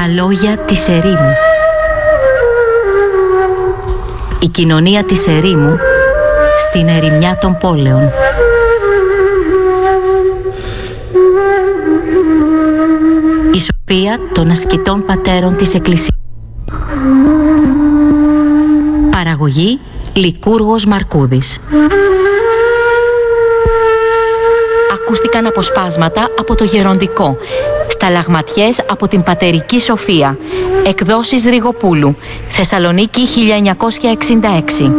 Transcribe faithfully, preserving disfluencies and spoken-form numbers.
Τα λόγια της ερήμου. Η κοινωνία της ερήμου στην ερημιά των πόλεων. Η σοφία των ασκητών πατέρων της Εκκλησίας. Παραγωγή Λικούργος Μαρκούδης. Ακούστηκαν αποσπάσματα από το Γεροντικό, σταλαγματιές από την Πατερική Σοφία, εκδόσεις Ριγοπούλου, Θεσσαλονίκη χίλια εννιακόσια εξήντα έξι.